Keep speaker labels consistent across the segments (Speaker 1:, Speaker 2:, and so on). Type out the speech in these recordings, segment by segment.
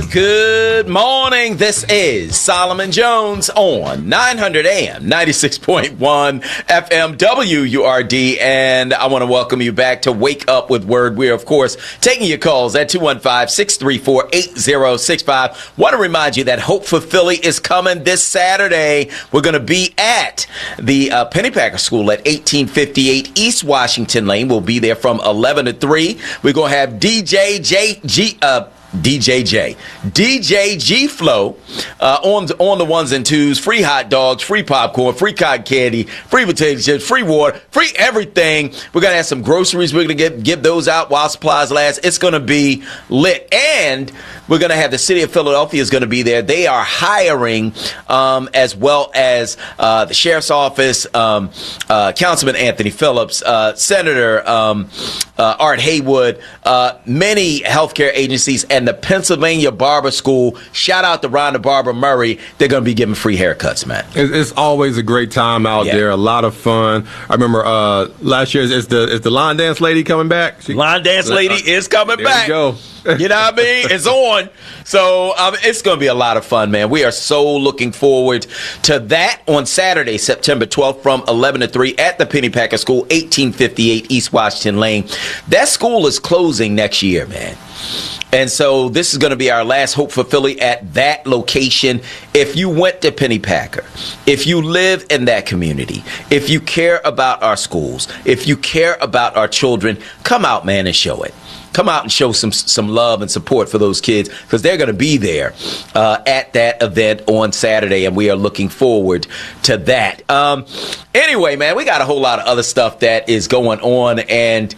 Speaker 1: Good morning. This is Solomon Jones on 900 AM, 96.1 FM WURD, and I want to welcome you back to Wake Up with Word. We're, of course, taking your calls at 215-634-8065. Want to remind you that Hope for Philly is coming this Saturday. We're going to be at the Pennypacker School at 1858 East Washington Lane. We'll be there from 11 to 3. We're going to have DJ G Flow on the ones and twos, free hot dogs, free popcorn, free cotton candy, free potato chips, free water, free everything. We're going to have some groceries. We're going to give those out while supplies last. It's going to be lit. And we're going to have the city of Philadelphia is going to be there. They are hiring as well as the sheriff's office, Councilman Anthony Phillips, Senator Art Haywood, many healthcare agencies, and the Pennsylvania Barber School. Shout out to Rhonda Barber Murray. They're going to be giving free haircuts, man.
Speaker 2: It's always a great time out there. A lot of fun. I remember last year is the line dance lady coming back.
Speaker 1: Line dance lady is coming back.
Speaker 2: There you go.
Speaker 1: You know what I mean? It's on. So it's going to be a lot of fun, man. We are so looking forward to that on Saturday, September 12th from 11 to 3 at the Pennypacker School, 1858 East Washington Lane. That school is closing next year, man. And so this is going to be our last Hope for Philly at that location. If you went to Pennypacker, if you live in that community, if you care about our schools, if you care about our children, come out, man, and show it. Come out and show some love and support for those kids, because they're going to be there at that event on Saturday, and we are looking forward to that. Anyway, man, we got a whole lot of other stuff that is going on, and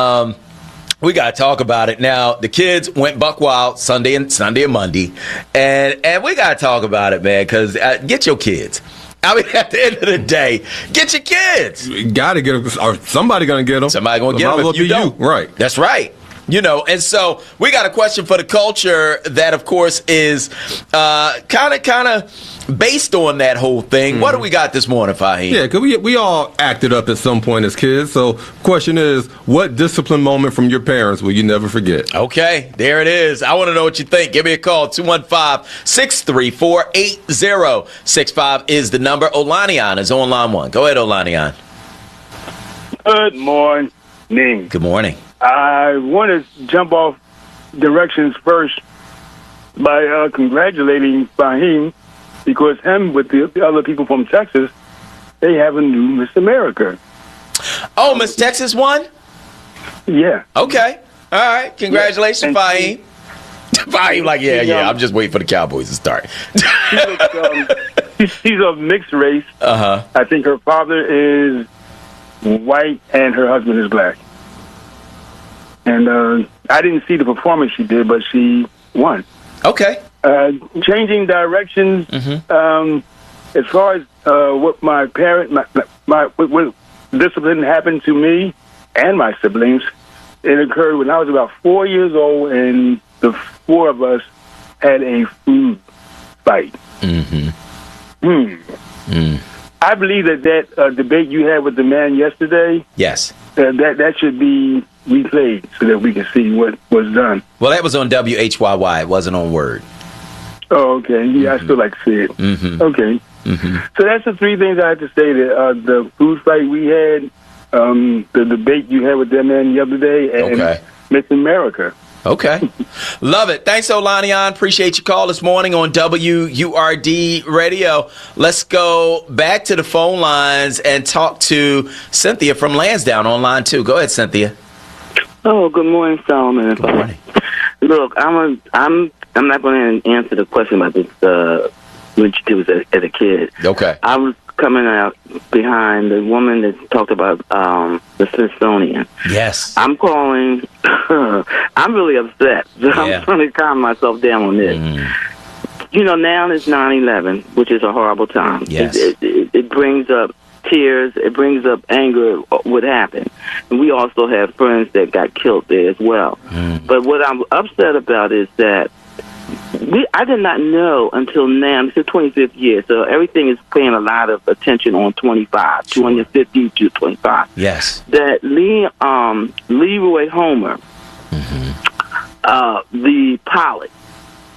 Speaker 1: we got to talk about it. Now, the kids went buck wild Sunday and Monday, and we got to talk about it, man, because get your kids. I mean, at the end of the day, get your kids.
Speaker 2: You got to get them, or somebody going to get them.
Speaker 1: Somebody going to get them if you don't.
Speaker 2: Right.
Speaker 1: That's right. You know, and so we got a question for the culture that, of course, is kind of based on that whole thing. Mm-hmm. What do we got this morning, Fahim?
Speaker 2: Yeah, because we all acted up at some point as kids. So question is, what discipline moment from your parents will you never forget?
Speaker 1: Okay, there it is. I want to know what you think. Give me a call. 215-634-8065 is the number. Olanian is on line one. Go ahead, Olanian.
Speaker 3: Good morning.
Speaker 1: Good morning.
Speaker 3: I want to jump off directions first by congratulating Fahim, because him with the other people from Texas, they have a new Miss America.
Speaker 1: Oh, Miss Texas won?
Speaker 3: Yeah.
Speaker 1: Okay. All right. Congratulations, Fahim. Fahim like, yeah, I'm just waiting for the Cowboys to start.
Speaker 3: She's of mixed race.
Speaker 1: Uh-huh.
Speaker 3: I think her father is white and her husband is black. And I didn't see the performance she did, but she won.
Speaker 1: Okay.
Speaker 3: Changing directions.
Speaker 1: Mm-hmm.
Speaker 3: As far as what my parent, what discipline happened to me and my siblings, it occurred when I was about 4 years old, and the four of us had a food fight.
Speaker 1: Mm-hmm.
Speaker 3: I believe that debate you had with the man yesterday.
Speaker 1: Yes.
Speaker 3: That should be replayed so that we can see what was done.
Speaker 1: Well, that was on WHYY. It wasn't on Word.
Speaker 3: Oh, okay. Yeah, I still like to see it.
Speaker 1: Mm-hmm.
Speaker 3: Okay.
Speaker 1: Mm-hmm.
Speaker 3: So that's the three things I have to say. That the food fight we had, the debate you had with that man the other day, and Miss America.
Speaker 1: Okay. Love it. Thanks, Olanian. Appreciate your call this morning on WURD Radio. Let's go back to the phone lines and talk to Cynthia from Lansdowne on line 2. Go ahead, Cynthia.
Speaker 4: Oh, good morning, Solomon.
Speaker 1: Good morning.
Speaker 4: Look, I'm not going to answer the question about this what you did as a kid.
Speaker 1: Okay.
Speaker 4: I was coming out behind the woman that talked about the Smithsonian.
Speaker 1: Yes.
Speaker 4: I'm calling. I'm really upset. So I'm trying to calm myself down on this. You know, now it's 9/11, which is a horrible time.
Speaker 1: Yes.
Speaker 4: It brings up tears. It brings up anger. What happened? And we also have friends that got killed there as well. But what I'm upset about is that I did not know until now. It's the 25th year, so everything is paying a lot of attention on 25, 250 to 25.
Speaker 1: Yes.
Speaker 4: That Leroy Homer, the pilot,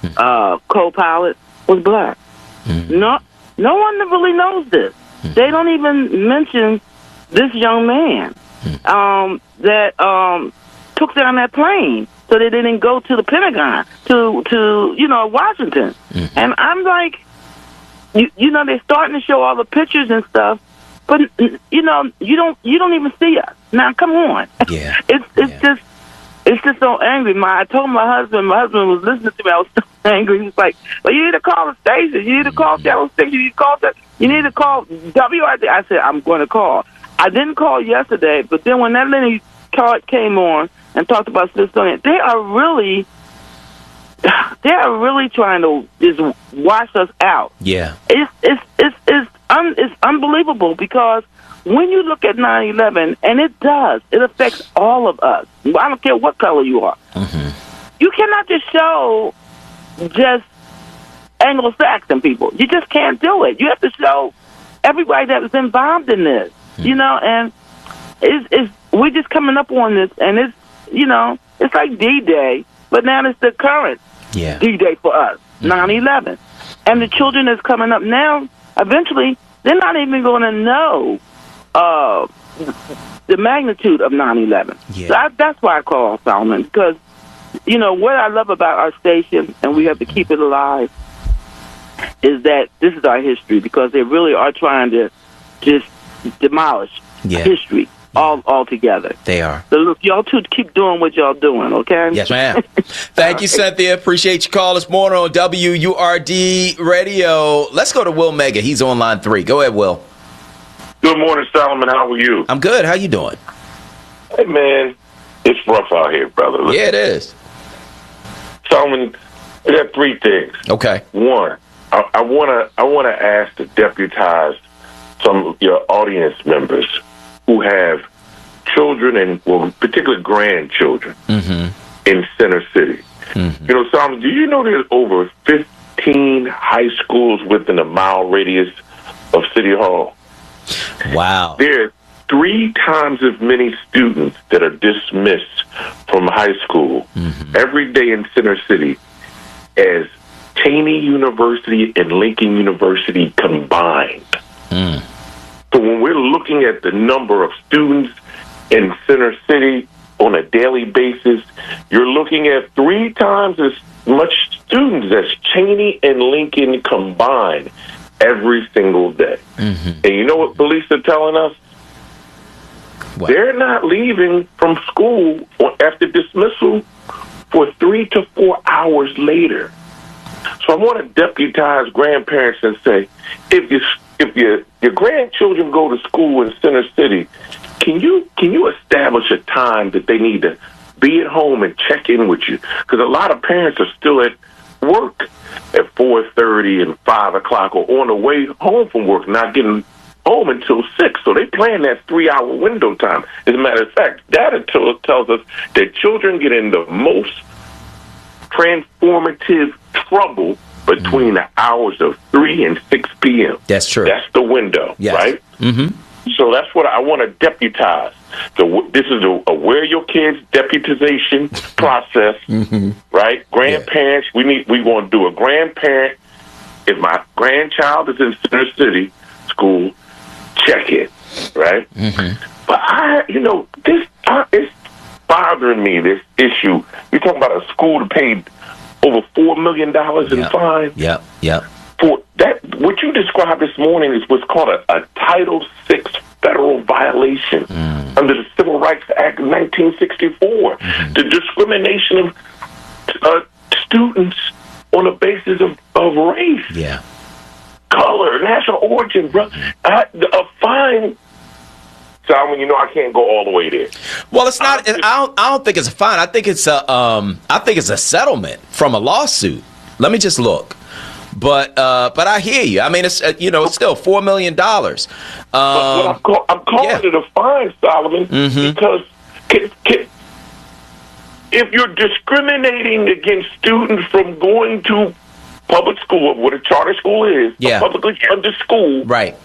Speaker 4: co-pilot was black. No one really knows this. They don't even mention this young man that took down that plane, so they didn't go to the Pentagon to Washington. And I'm like, they're starting to show all the pictures and stuff, but you don't even see us. Now, come on.
Speaker 1: Yeah.
Speaker 4: It's just so angry. I told my husband was listening to me. I was so angry. He was like, well, you need to call the station. You need to call Channel 6. You need to call WRD. I said, I'm going to call. I didn't call yesterday, but then when that lady came on and talked about Smithsonian, they are really trying to just wash us out.
Speaker 1: Yeah.
Speaker 4: It's unbelievable, because when you look at 9/11, and it affects all of us. I don't care what color you are. You cannot just show just Anglo-Saxon people. You just can't do it. You have to show everybody that was involved in this. And we're just coming up on this, and it's like D-Day, but now it's the current D-Day for us, 9/11. And the children that's coming up now, eventually, they're not even going to know the magnitude of 9/11. So that's why I call Solomon, because, what I love about our station, and we have to keep it alive, is that this is our history, because they really are trying to just demolish history altogether.
Speaker 1: They are.
Speaker 4: So look, y'all two keep doing what y'all doing, okay?
Speaker 1: Yes, ma'am. Thank you, Cynthia. Appreciate your call this morning on WURD Radio. Let's go to Will Mega. He's on line 3. Go ahead, Will.
Speaker 5: Good morning, Solomon. How are you?
Speaker 1: I'm good. How you doing?
Speaker 5: Hey, man, it's rough out here, brother. Listen.
Speaker 1: Yeah, it is.
Speaker 5: Solomon, I got 3 things.
Speaker 1: Okay.
Speaker 5: One, I wanna ask to deputize some of your audience members who have children, and particularly grandchildren in Center City. Solomon, do you know there's over 15 high schools within a mile radius of City Hall?
Speaker 1: Wow.
Speaker 5: There are 3 times as many students that are dismissed from high school every day in Center City as Cheney University and Lincoln University combined. So when we're looking at the number of students in Center City on a daily basis, you're looking at 3 times as much students as Cheney and Lincoln combined every single day. And you know what police are telling us?
Speaker 1: What?
Speaker 5: They're not leaving from school after dismissal for 3 to 4 hours later. So I want to deputize grandparents and say, if your grandchildren go to school in Center City, can you establish a time that they need to be at home and check in with you? Because a lot of parents are still at work at 4:30 and 5 o'clock, or on the way home from work, not getting home until 6. So they plan that 3-hour window time. As a matter of fact, data tells us that children get in the most transformative trouble between the hours of 3 and 6 p.m.
Speaker 1: That's true.
Speaker 5: That's the window, right? So that's what I want to deputize. So this is a Wear Your Kids deputization process, right? Grandparents, we want to do a grandparent. If my grandchild is in Center City school, check it, right? But it's bothering me, this issue. You're talking about a school that paid over $4 million in fines.
Speaker 1: Yep.
Speaker 5: For that, what you described this morning is what's called a Title VI federal violation under the Civil Rights Act of 1964. The discrimination of students on the basis of race, color, national origin, bro. A fine. So I can't go all the way there.
Speaker 1: Well, it's not. I don't think it's a fine. I think it's a settlement from a lawsuit. Let me just look. But I hear you. I mean, it's it's still $4 million. But
Speaker 5: I'm calling it a fine, Solomon, because if you're discriminating against students from going to public school, what a charter school is, a publicly funded school,
Speaker 1: right?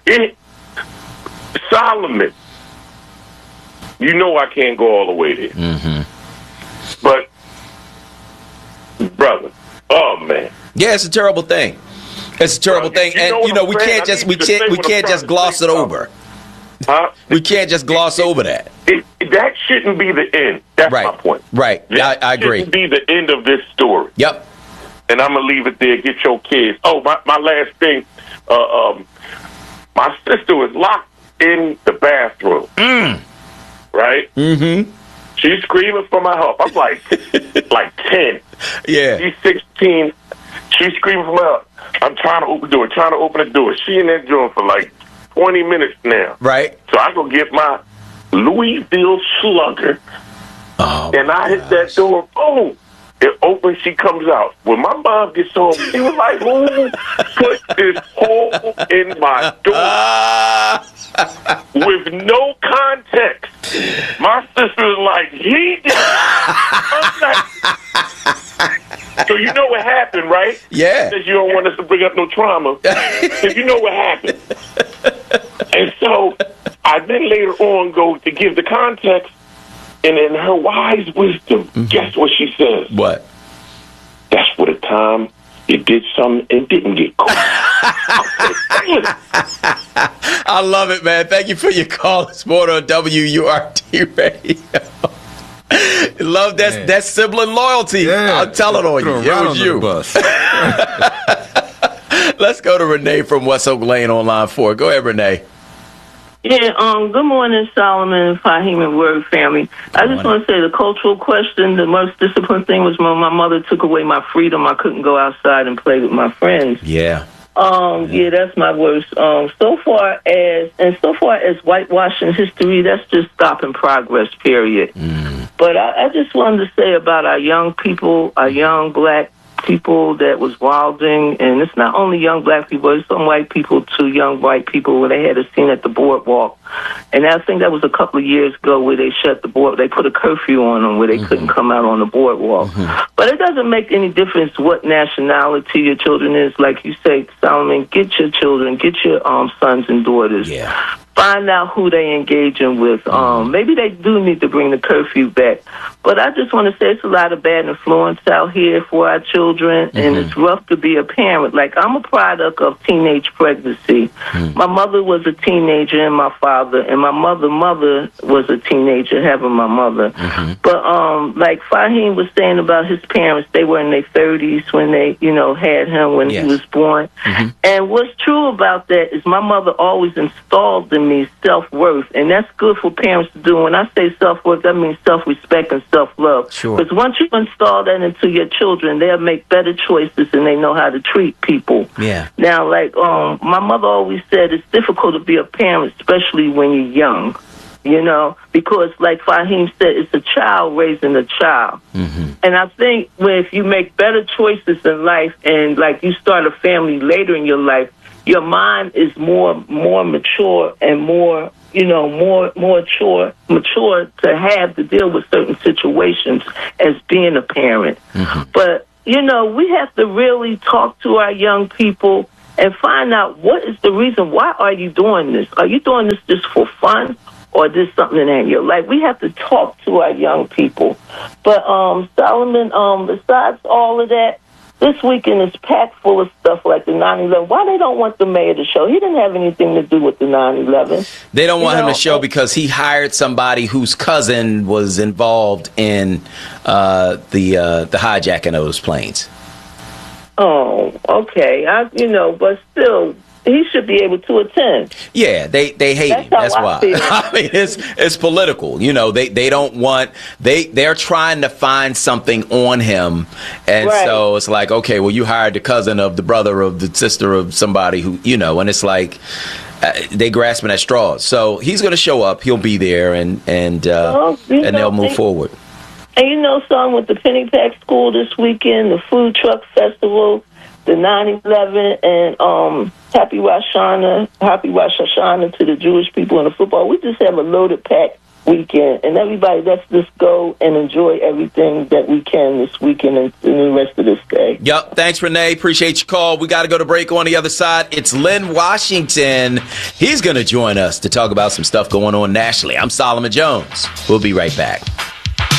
Speaker 5: Solomon, I can't go all the way there. But, brother, Oh man.
Speaker 1: Yeah, it's a terrible thing. It's a terrible thing, and we can't just gloss it over.
Speaker 5: Huh?
Speaker 1: We can't just gloss over that.
Speaker 5: That shouldn't be the end. That's
Speaker 1: right.
Speaker 5: my point.
Speaker 1: Right. I agree.
Speaker 5: Shouldn't be the end of this story.
Speaker 1: Yep.
Speaker 5: And I'm gonna leave it there. Get your kids. Oh, my last thing. My sister was locked in the bathroom. Right. Mm-hmm. She's screaming for my help. I'm like 10.
Speaker 1: Yeah.
Speaker 5: She's 16. She's screaming for my help. I'm trying to open the door. She in that door for like 20 minutes now.
Speaker 1: Right.
Speaker 5: So I go get my Louisville Slugger, and I hit that door. Boom! It opens. She comes out. When my mom gets home, she was like, "Who put this hole in my door?" With no context. My sister was like, "He did." So you know what happened, right?
Speaker 1: Yeah.
Speaker 5: Because you don't want us to bring up no trauma. So you know what happened. And so I then later on go to give the context, and in her wise wisdom, guess what she says?
Speaker 1: What?
Speaker 5: That's for the time you did something and didn't get caught.
Speaker 1: I love it, man. Thank you for your call. It's more on WURT Radio. Love that sibling loyalty.
Speaker 2: Yeah.
Speaker 1: I'll tell it on you. It was you. Let's go to Renee from West Oak Lane on line 4. Go ahead, Renee.
Speaker 6: Yeah, good morning, Solomon and Fahim and Word family. I just want to say the cultural question, the most disciplined thing was when my mother took away my freedom. I couldn't go outside and play with my friends.
Speaker 1: Yeah.
Speaker 6: Yeah, that's my worst. So far as whitewashing history, that's just stopping progress, period. But I just wanted to say about our young people, our young black people that was wilding, and it's not only young black people, it's some white people too, young white people where they had a scene at the boardwalk. And I think that was a couple of years ago where they shut the board, they put a curfew on them where they couldn't come out on the boardwalk. But it doesn't make any difference what nationality your children is. Like you say, Solomon, get your children, get your sons and daughters.
Speaker 1: Yeah.
Speaker 6: Find out who they engaging with. Maybe they do need to bring the curfew back. But I just want to say it's a lot of bad influence out here for our children, and it's rough to be a parent. Like, I'm a product of teenage pregnancy. My mother was a teenager and my father, and my mother was a teenager having my mother. But like Fahim was saying about his parents, they were in their 30s when they, had him when he was born. And what's true about that is my mother always installed in me self-worth, and that's good for parents to do. When I say self-worth, that means self-respect and self-love.
Speaker 1: Sure.
Speaker 6: Because once you install that into your children, they'll make better choices and they know how to treat people.
Speaker 1: Yeah.
Speaker 6: Now, like my mother always said, it's difficult to be a parent, especially when you're young. Because like Fahim said, it's a child raising a child. And I think if you make better choices in life and like you start a family later in your life, your mind is more mature and more mature to have to deal with certain situations as being a parent. But, we have to really talk to our young people and find out what is the reason. Why are you doing this? Are you doing this just for fun? Or this something in your life? We have to talk to our young people. But Solomon, besides all of that, this weekend is packed full of stuff like the 9/11. Why they don't want the mayor to show? He didn't have anything to do with the 9/11.
Speaker 1: They don't want him to show because he hired somebody whose cousin was involved in the hijacking of those planes.
Speaker 6: Oh, okay. But still, he should be able to attend.
Speaker 1: Yeah, they hate him. That's why. I mean, it's political. They don't want they're trying to find something on him, and so it's like, okay, well, you hired the cousin of the brother of the sister of somebody who and it's like they grasping at straws. So he's going to show up. He'll be there, and they'll move forward.
Speaker 6: And son, with the Pennypack School this weekend, the food truck festival, the 9/11, and Happy Rosh Hashanah to the Jewish people in the football. We just have a loaded pack weekend, and everybody, let's just go and enjoy everything that we can this weekend and the rest of this day.
Speaker 1: Yep. Thanks, Renee. Appreciate your call. We got to go to break on the other side. It's Lynn Washington. He's going to join us to talk about some stuff going on nationally. I'm Solomon Jones. We'll be right back.